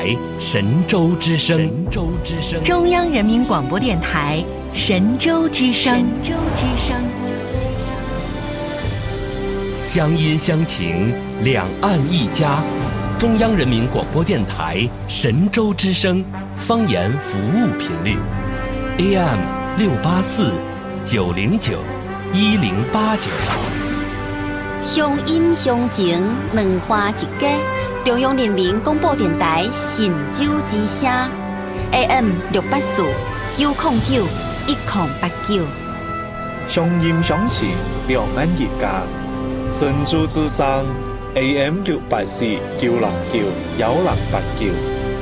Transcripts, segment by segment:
台神州之声，神州之声， 中央人民广播电台神州之声，神州之声， 乡音乡情，两岸一家。中央人民广播电台神州之声方言服务频率 AM 684-909-1089。 乡音乡情，两花一家。中央人民广播电台神州之声 AM 684-909-1089。 乡音乡情，两岸一家。神州之声 AM 684-909-1089。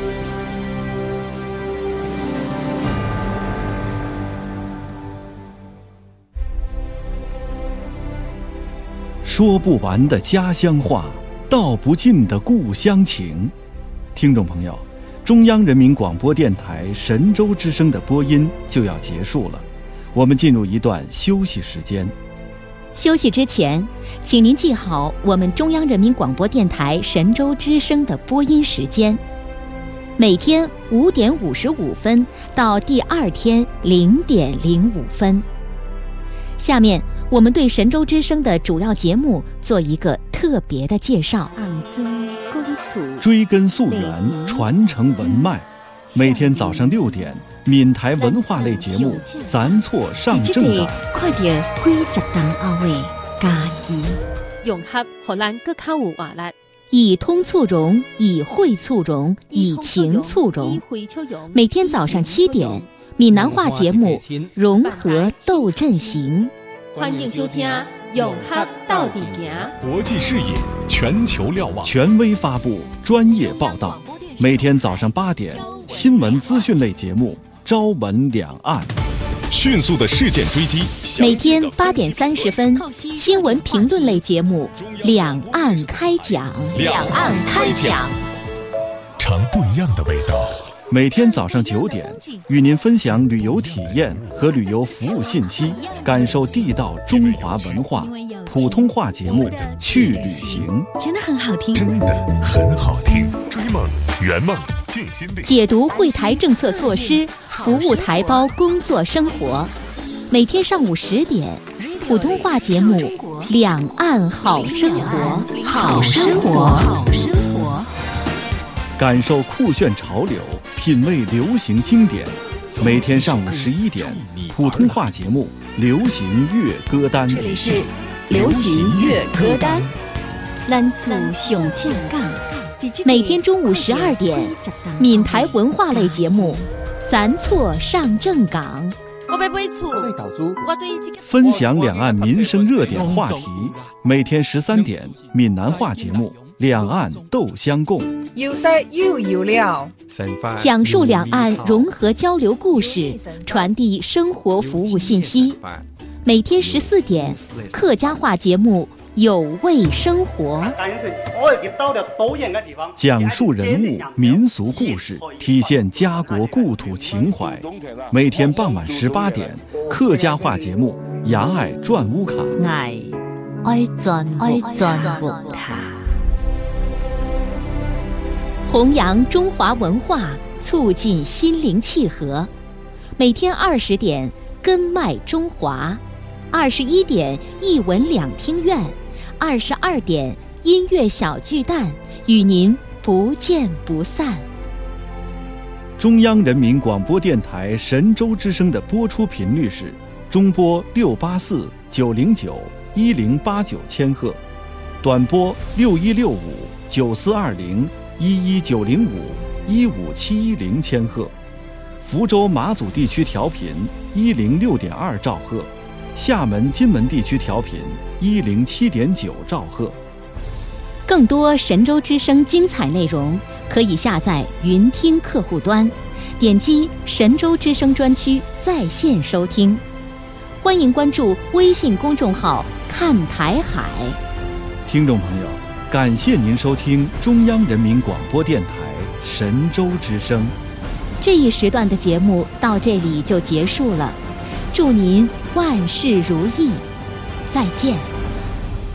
说不完的家乡话，道不尽的故乡情。听众朋友，中央人民广播电台神州之声的播音就要结束了，我们进入一段休息时间。 休息之前，请您记好我们中央人民广播电台神州之声的播音时间：每天5点55分到第2天0点05分。下面我们对神州之声的主要节目做一个特别的介绍。 追根溯源，传承文脉。每天早上6点，闽台文化类节目《咱错上正港》。 快点几十年后的家己， 融合荷兰更较有活力。 以通促融，以会促融，以情促融。每天早上7点，闽南话节目《融合斗阵行》。 欢迎收听《融合到底行》。 国际视野，全球瞭望， 权威发布，专业报道。每天早上8点，新闻资讯类节目《朝闻两岸》。 迅速的事件追击。 每天8点30分，新闻评论类节目《两岸开讲》。 两岸开讲，尝不一样的味道。 每天早上9点，与您分享旅游体验和旅游服务信息，感受地道中华文化。普通话节目《去旅行》 真的很好听， 真的很好听。追梦圆梦尽心力， 解读会台政策措施，服务台胞工作生活。每天上午10点，普通话节目《两岸好生活》。 好生活，好生活。 感受酷炫潮流，品味流行经典。每天上午11点，普通话节目《流行乐歌单》。 这里是流行乐歌单。咱厝上正港。 每天中午12点，闽台文化类节目《咱错上正港》。 我要买厝，我对分享两岸民生热点话题。每天13点，闽南话节目《两岸斗相共》。 有色又有料， 讲述两岸融合交流故事，传递生活服务信息。每天14点，客家话节目有味生活， 讲述人物民俗故事，体现家国故土情怀。每天傍晚18点，客家话节目牙爱转乌卡， 爱转乌卡， 弘扬中华文化，促进心灵契合。每天20点，根脉中华；21点，艺文两厅院；22点，音乐小巨蛋，与您不见不散。 中央人民广播电台神州之声的播出频率是中波684-909-1089千赫，短波6165-9420-11905-15710千赫，福州马祖地区调频106.2兆赫，厦门金门地区调频107.9兆赫。 更多神州之声精彩内容，可以下载云听客户端，点击神州之声专区在线收听。欢迎关注微信公众号看台海。 听众朋友，感谢您收听中央人民广播电台神州之声。 这一时段的节目到这里就结束了，祝您万事如意，再见。